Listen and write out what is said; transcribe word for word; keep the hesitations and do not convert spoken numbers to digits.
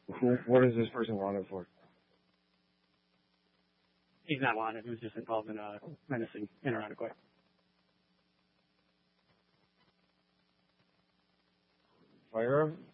Who, what is this person wanted for? He's not wanted. He was just involved in a menacing interactive way. Firearm?